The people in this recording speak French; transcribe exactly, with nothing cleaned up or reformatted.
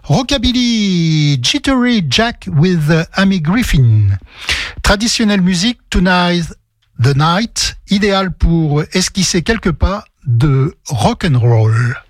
Rockabilly, Jittery Jack with Amy Griffin. Traditionnelle musique, Tonight the Night, idéal pour esquisser quelques pas de rock'n'roll.